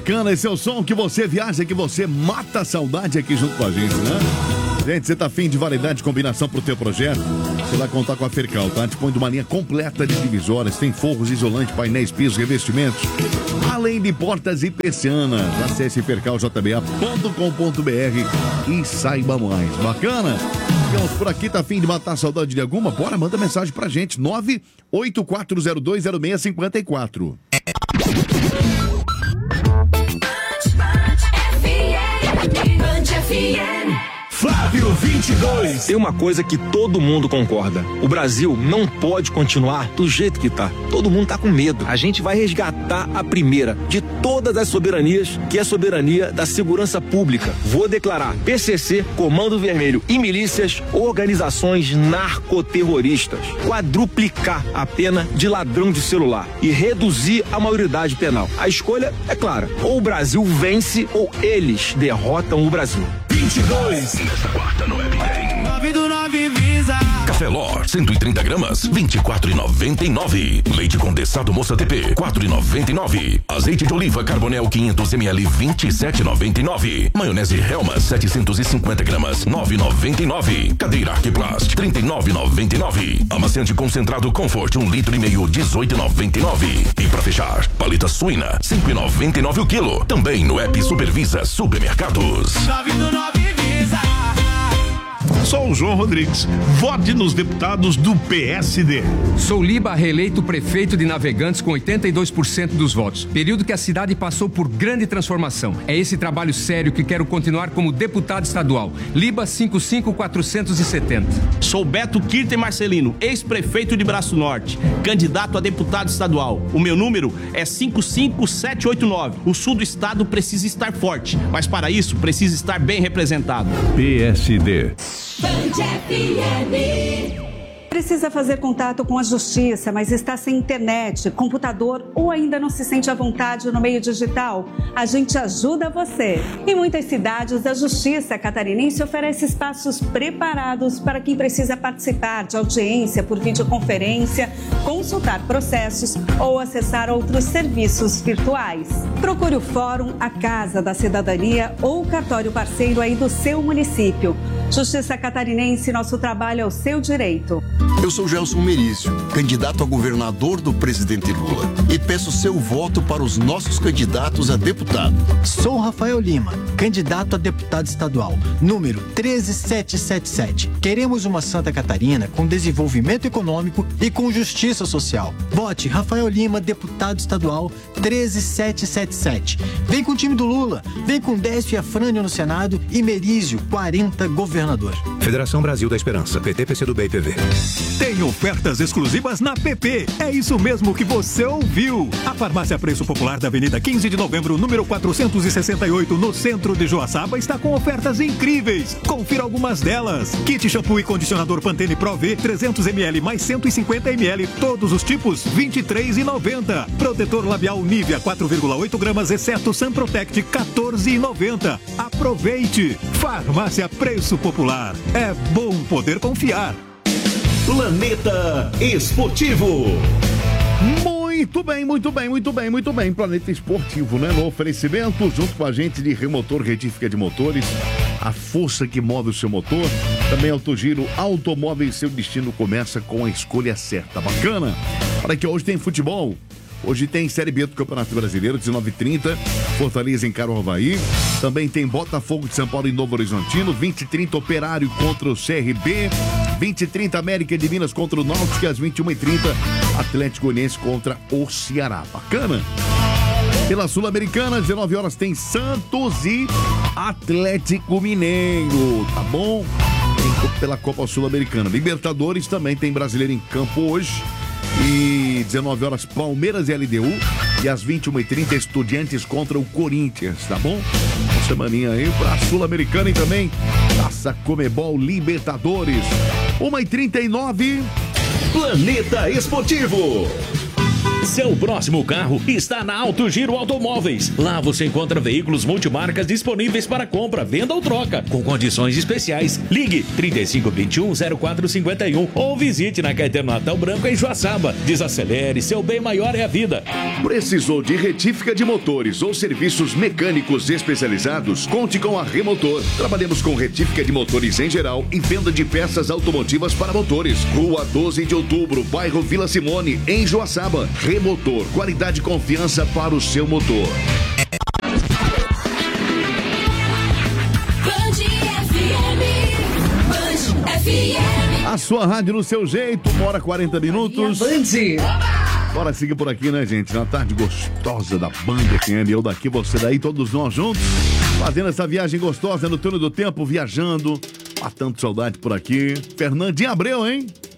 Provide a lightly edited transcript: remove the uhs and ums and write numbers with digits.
Bacana, esse é o som que você viaja, que você mata a saudade aqui junto com a gente, né? Gente, você tá afim de variedade de combinação pro teu projeto? Você vai contar com a Fercal, tá? Dispõe de uma linha completa de divisórias, tem forros, isolantes, painéis, pisos, revestimentos, além de portas e persianas. Acesse fercaljba.com.br e saiba mais. Bacana? Ficamos por aqui, tá afim de matar a saudade de alguma? Bora, manda mensagem pra gente, 984020654. Flávio 22. Tem uma coisa que todo mundo concorda: o Brasil não pode continuar do jeito que tá. Todo mundo tá com medo. A gente vai resgatar a primeira de todas as soberanias, que é a soberania da segurança pública. Vou declarar PCC, Comando Vermelho e milícias organizações narcoterroristas. Quadruplicar a pena de ladrão de celular e reduzir a maioridade penal. A escolha é clara: ou o Brasil vence ou eles derrotam o Brasil. 22. Nesta quarta no MR. 9 do 9 Visa. Café Lor, 130 gramas, 24,99. Leite condensado Moça TP, 4,99. Azeite de oliva Carbonel 500 ml, 27,99. Maionese Helmas, 750 gramas, 9,99. Cadeira Arquiplast, 39,99. Amaciante concentrado Comfort, 1,5 litro, 18,99. E pra fechar, paleta suína, 5,99 o quilo. Também no app Supervisa Supermercados. 9 do 9 Visa. Sou o João Rodrigues. Vote nos deputados do PSD. Sou Liba, reeleito prefeito de Navegantes com 82% dos votos. Período que a cidade passou por grande transformação. É esse trabalho sério que quero continuar como deputado estadual. Liba 55470. Sou Beto Kirten Marcelino, ex-prefeito de Braço Norte, candidato a deputado estadual. O meu número é 55789. O sul do estado precisa estar forte, mas para isso precisa estar bem representado. PSD. Precisa fazer contato com a justiça, mas está sem internet, computador ou ainda não se sente à vontade no meio digital? A gente ajuda você. Em muitas cidades, a Justiça Catarinense oferece espaços preparados para quem precisa participar de audiência por videoconferência, consultar processos ou acessar outros serviços virtuais. Procure o Fórum, a Casa da Cidadania ou o cartório parceiro aí do seu município. Justiça Catarinense, nosso trabalho é o seu direito. Eu sou Gelson Merício, candidato a governador do presidente Lula, e peço seu voto para os nossos candidatos a deputado. Sou Rafael Lima, candidato a deputado estadual, número 13777. Queremos uma Santa Catarina com desenvolvimento econômico e com justiça social. Vote Rafael Lima, deputado estadual 13777. Vem com o time do Lula, vem com Décio e Afrânio no Senado e Merício 40 governador. Federação Brasil da Esperança, PT, PCdoB e PV. Tem ofertas exclusivas na PP. É isso mesmo que você ouviu. A Farmácia Preço Popular da Avenida 15 de Novembro, número 468, no centro de Joaçaba, está com ofertas incríveis. Confira algumas delas. Kit shampoo e condicionador Pantene Pro V, 300 ml mais 150 ml, todos os tipos, R$ 23,90. Protetor labial Nivea, 4,8 gramas, exceto Sun Protect, R$ 14,90. Aproveite. Farmácia Preço Popular. É bom poder confiar. Planeta Esportivo. Muito bem. Planeta Esportivo, né? No oferecimento, junto com a gente de Remotor Retífica de Motores, a força que move o seu motor. Também Autogiro Automóveis, seu destino começa com a escolha certa. Bacana? Olha que hoje tem futebol. Hoje tem Série B do Campeonato Brasileiro, 19h30, Fortaleza encara o Avaí. Também tem Botafogo de São Paulo e Novo Horizontino, 20h30 Operário contra o CRB, 20h30 América de Minas contra o Náutico, às 21h30 Atlético Goianiense contra o Ceará. Bacana? Pela Sul-Americana, 19 horas tem Santos e Atlético Mineiro, tá bom? Pela Copa Sul-Americana. Libertadores também tem brasileiro em campo hoje. E 19 horas Palmeiras e LDU. E às 21h30 Estudiantes contra o Corinthians, tá bom? Uma semaninha aí pra Sul-Americana e também Taça Comebol Libertadores. 1h39. Planeta Esportivo. Seu próximo carro está na Alto Giro Automóveis. Lá você encontra veículos multimarcas disponíveis para compra, venda ou troca, com condições especiais. Ligue 3521-0451 ou visite na Caetano Natal Branco em Joaçaba. Desacelere, seu bem maior é a vida. Precisou de retífica de motores ou serviços mecânicos especializados? Conte com a Remotor. Trabalhamos com retífica de motores em geral e venda de peças automotivas para motores. Rua 12 de Outubro, bairro Vila Simone, em Joaçaba. Remotor, qualidade e confiança para o seu motor. A sua rádio no seu jeito, 1h40. Bora seguir por aqui, né, gente? Na tarde gostosa da Band FM. Eu daqui, você daí, todos nós juntos, fazendo essa viagem gostosa no túnel do tempo, viajando. Há tanto saudade por aqui. Fernandinho Abreu, hein?